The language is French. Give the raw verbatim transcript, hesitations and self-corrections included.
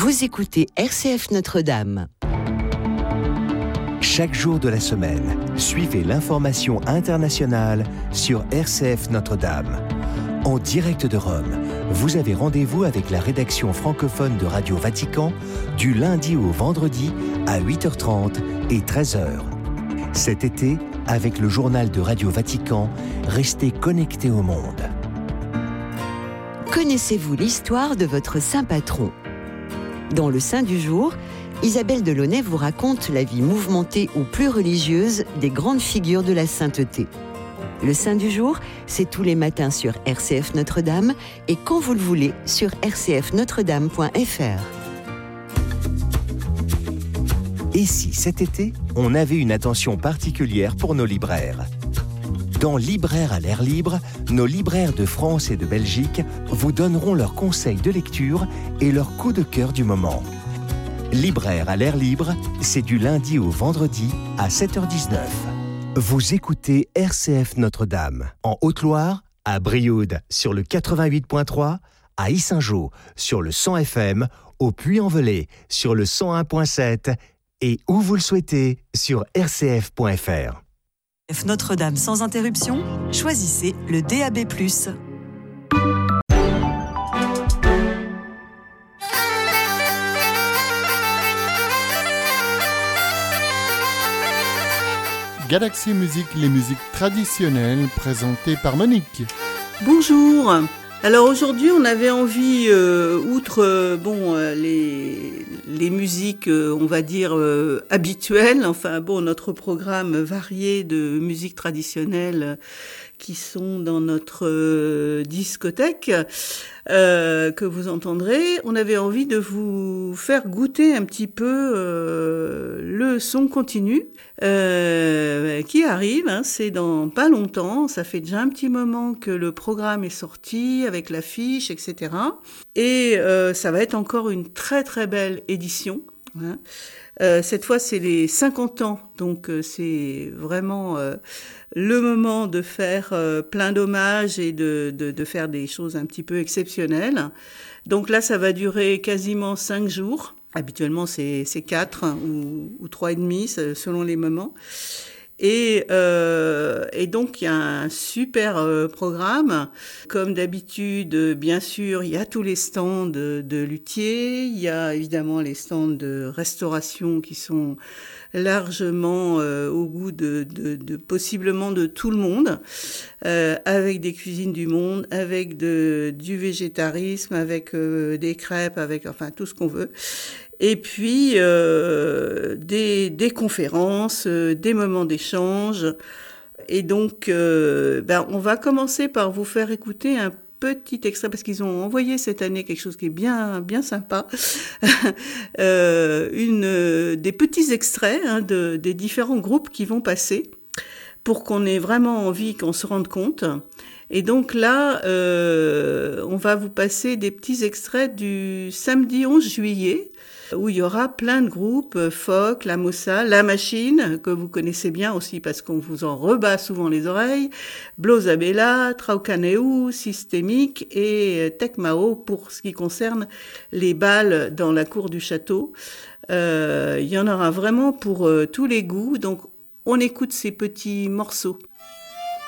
Vous écoutez R C F Notre-Dame. Chaque jour de la semaine, suivez l'information internationale sur R C F Notre-Dame. En direct de Rome, vous avez rendez-vous avec la rédaction francophone de Radio Vatican du lundi au vendredi à huit heures trente et treize heures. Cet été, avec le journal de Radio Vatican, restez connectés au monde. Connaissez-vous l'histoire de votre saint patron ? Dans le Saint du jour, Isabelle Delaunay vous raconte la vie mouvementée ou plus religieuse des grandes figures de la sainteté. Le Saint du jour, c'est tous les matins sur R C F Notre-Dame et quand vous le voulez sur r c f notre dame point f r. Et si cet été, on avait une attention particulière pour nos libraires ? Dans Libraires à l'air libre, nos libraires de France et de Belgique vous donneront leurs conseils de lecture et leurs coups de cœur du moment. Libraires à l'air libre, c'est du lundi au vendredi à sept heures dix-neuf. Vous écoutez R C F Notre-Dame, en Haute-Loire, à Brioude sur le quatre-vingt-huit virgule trois, à Yssingeaux sur le cent F M, au Puy-en-Velay sur le cent un virgule sept et où vous le souhaitez sur r c f point f r. F Notre-Dame sans interruption, choisissez le D A B plus. Galaxy Musique, les musiques traditionnelles présentées par Monique. Bonjour. Alors aujourd'hui, on avait envie, euh, outre euh, bon euh, les les musiques, euh, on va dire euh, habituelles, enfin bon notre programme varié de musiques traditionnelles euh, qui sont dans notre euh, discothèque euh, que vous entendrez. On avait envie de vous faire goûter un petit peu euh, le son continu euh, qui arrive. Hein, c'est dans pas longtemps. Ça fait déjà un petit moment que le programme est sorti avec l'affiche, et cetera. Et euh, ça va être encore une très très belle édition. Hein. Euh, cette fois, c'est les cinquante ans, donc euh, c'est vraiment euh, le moment de faire euh, plein d'hommages et de, de, de faire des choses un petit peu exceptionnelles. Donc là, ça va durer quasiment cinq jours. Habituellement, c'est, c'est quatre hein, ou, ou trois et demi, selon les moments. Et, euh, et donc, il y a un super euh, programme. Comme d'habitude, bien sûr, il y a tous les stands de, de luthiers. Il y a évidemment les stands de restauration qui sont largement euh, au goût de, de, de possiblement de tout le monde, euh, avec des cuisines du monde, avec de, du végétarisme, avec euh, des crêpes, avec enfin tout ce qu'on veut. Et puis euh, des, des conférences, euh, des moments d'échange. Et donc, euh, ben, on va commencer par vous faire écouter un petit extrait, parce qu'ils ont envoyé cette année quelque chose qui est bien, bien sympa. euh, une, des petits extraits hein, de, des différents groupes qui vont passer, pour qu'on ait vraiment envie qu'on se rende compte. Et donc là, euh, on va vous passer des petits extraits du samedi onze juillet, où il y aura plein de groupes, Foc, La Mossa, La Machine, que vous connaissez bien aussi parce qu'on vous en rebat souvent les oreilles, Blozabella, Traucaneu, Systémique et Tecmao pour ce qui concerne les bals dans la cour du château. Euh, il y en aura vraiment pour euh, tous les goûts, donc on écoute ces petits morceaux.